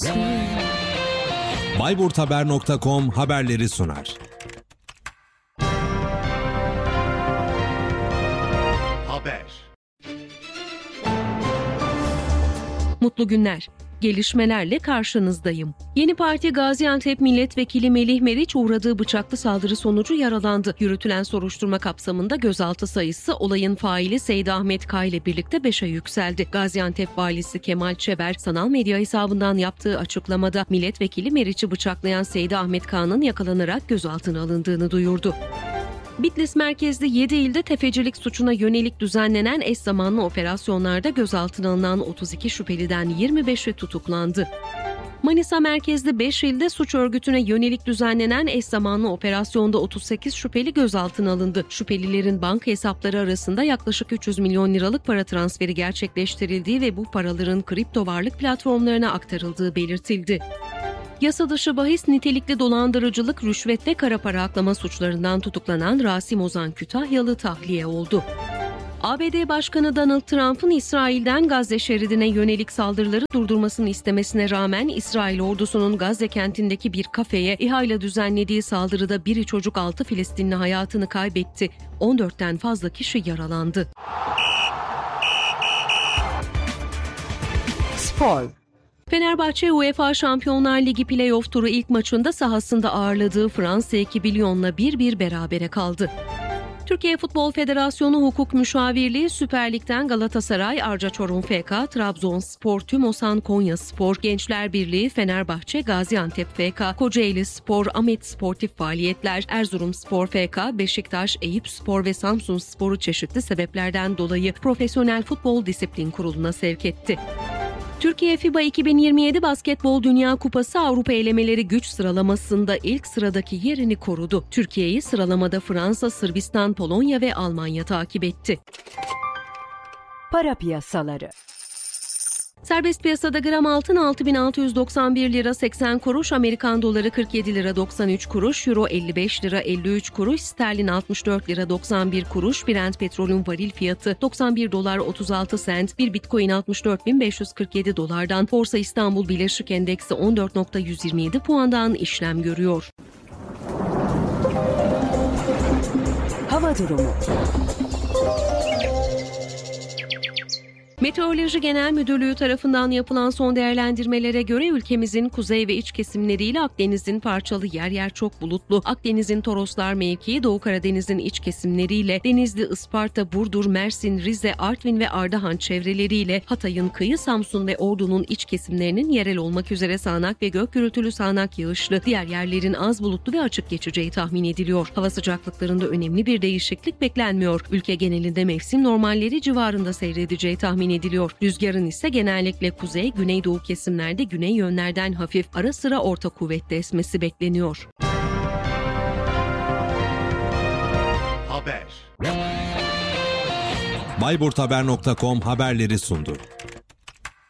bayburthaber.com haberleri sunar. Haber. Mutlu günler. Gelişmelerle karşınızdayım. Yeni Parti Gaziantep Milletvekili Melih Meriç uğradığı bıçaklı saldırı sonucu yaralandı. Yürütülen soruşturma kapsamında gözaltı sayısı olayın faili Seyit Ahmet K ile birlikte 5'e yükseldi. Gaziantep Valisi Kemal Çeber sanal medya hesabından yaptığı açıklamada milletvekili Meriç'i bıçaklayan Seyit Ahmet K'nın yakalanarak gözaltına alındığını duyurdu. Bitlis merkezli 7 ilde tefecilik suçuna yönelik düzenlenen eş zamanlı operasyonlarda gözaltına alınan 32 şüpheliden 25'i tutuklandı. Manisa merkezli 5 ilde suç örgütüne yönelik düzenlenen eş zamanlı operasyonda 38 şüpheli gözaltına alındı. Şüphelilerin banka hesapları arasında yaklaşık 300 milyon liralık para transferi gerçekleştirildiği ve bu paraların kripto varlık platformlarına aktarıldığı belirtildi. Yasa dışı bahis, nitelikli dolandırıcılık, rüşvet ve kara para aklama suçlarından tutuklanan Rasim Ozan Kütahyalı tahliye oldu. ABD Başkanı Donald Trump'ın İsrail'den Gazze şeridine yönelik saldırıları durdurmasını istemesine rağmen İsrail ordusunun Gazze kentindeki bir kafeye İHA ile düzenlediği saldırıda biri çocuk 6 Filistinli hayatını kaybetti. 14'ten fazla kişi yaralandı. Spor. Fenerbahçe UEFA Şampiyonlar Ligi play-off turu ilk maçında sahasında ağırladığı Fransa ekibi Lyon'la 1-1 berabere kaldı. Türkiye Futbol Federasyonu Hukuk Müşavirliği Süper Lig'den Galatasaray, Arca Çorum FK, Trabzonspor, Tümosan Konyaspor, Gençler Birliği, Fenerbahçe, Gaziantep FK, Kocaeli Spor, Ahmet Sportif Faaliyetler, Erzurumspor FK, Beşiktaş, Eyüpspor ve Samsunspor'u çeşitli sebeplerden dolayı Profesyonel Futbol Disiplin Kurulu'na sevk etti. Türkiye FIBA 2027 Basketbol Dünya Kupası Avrupa elemeleri güç sıralamasında ilk sıradaki yerini korudu. Türkiye'yi sıralamada Fransa, Sırbistan, Polonya ve Almanya takip etti. Para piyasaları. Serbest piyasada gram altın 6.691 lira 80 kuruş, Amerikan doları 47 lira 93 kuruş, euro 55 lira 53 kuruş, sterlin 64 lira 91 kuruş, Brent petrolün varil fiyatı 91 dolar 36 sent, bir bitcoin 64.547 dolardan, Borsa İstanbul Birleşik Endeksi 14.127 puandan işlem görüyor. Hava durumu. Meteoroloji Genel Müdürlüğü tarafından yapılan son değerlendirmelere göre ülkemizin kuzey ve iç kesimleriyle Akdeniz'in parçalı yer yer çok bulutlu, Akdeniz'in Toroslar mevkii, Doğu Karadeniz'in iç kesimleriyle Denizli, Isparta, Burdur, Mersin, Rize, Artvin ve Ardahan çevreleriyle Hatay'ın kıyı, Samsun ve Ordu'nun iç kesimlerinin yerel olmak üzere sağanak ve gök gürültülü sağanak yağışlı, diğer yerlerin az bulutlu ve açık geçeceği tahmin ediliyor. Hava sıcaklıklarında önemli bir değişiklik beklenmiyor. Ülke genelinde mevsim normalleri civarında seyredeceği tahmin ediliyor. Rüzgarın ise genellikle kuzey, güneydoğu kesimlerde güney yönlerden hafif, ara sıra orta kuvvetli esmesi bekleniyor. Haber. bayburthaber.com haberleri sundu.